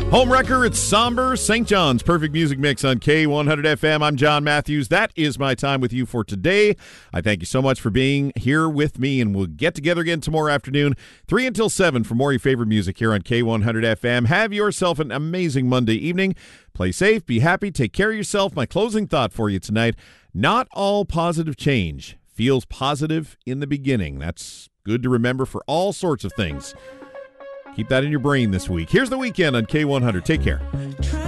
Homewrecker, it's somber. St. John's Perfect Music Mix on K100 FM. I'm John Matthews. That is my time with you for today. I thank you so much for being here with me, and we'll get together again tomorrow afternoon, 3 until 7 for more of your favorite music here on K100 FM. Have yourself an amazing Monday evening. Play safe, be happy, take care of yourself. My closing thought for you tonight, not all positive change feels positive in the beginning. That's good to remember for all sorts of things. Keep that in your brain this week. Here's The Weekend on K100. Take care.